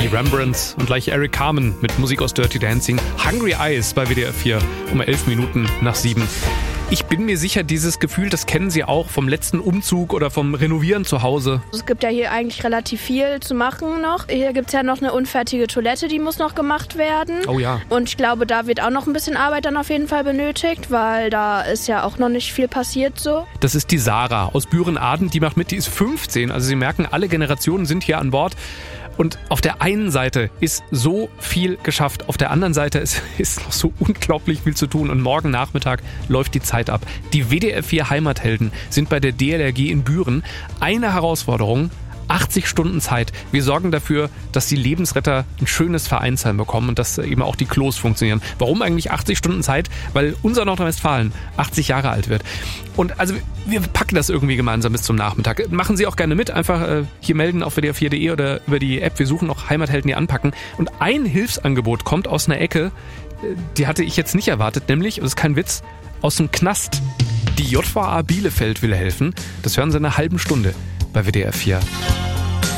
Die Rembrandts und gleich Eric Carmen mit Musik aus Dirty Dancing. Hungry Eyes bei WDR 4 um 11 Minuten nach 7. Ich bin mir sicher, dieses Gefühl, das kennen Sie auch vom letzten Umzug oder vom Renovieren zu Hause. Es gibt ja hier eigentlich relativ viel zu machen noch. Hier gibt es ja noch eine unfertige Toilette, die muss noch gemacht werden. Oh ja. Und ich glaube, da wird auch noch ein bisschen Arbeit dann auf jeden Fall benötigt, weil da ist ja auch noch nicht viel passiert so. Das ist die Sarah aus Büren-Aden, die macht mit, die ist 15. Also Sie merken, alle Generationen sind hier an Bord. Und auf der einen Seite ist so viel geschafft, auf der anderen Seite ist noch so unglaublich viel zu tun und morgen Nachmittag läuft die Zeit ab. Die WDR 4 Heimathelden sind bei der DLRG in Büren. Eine Herausforderung: 80 Stunden Zeit. Wir sorgen dafür, dass die Lebensretter ein schönes Vereinsheim bekommen und dass eben auch die Klos funktionieren. Warum eigentlich 80 Stunden Zeit? Weil unser Nordrhein-Westfalen 80 Jahre alt wird. Und also wir packen das irgendwie gemeinsam bis zum Nachmittag. Machen Sie auch gerne mit. Einfach hier melden auf WDR4.de oder über die App. Wir suchen noch Heimathelden, die anpacken. Und ein Hilfsangebot kommt aus einer Ecke, die hatte ich jetzt nicht erwartet, nämlich, das ist kein Witz, aus dem Knast. Die JVA Bielefeld will helfen. Das hören Sie in einer halben Stunde bei WDR 4.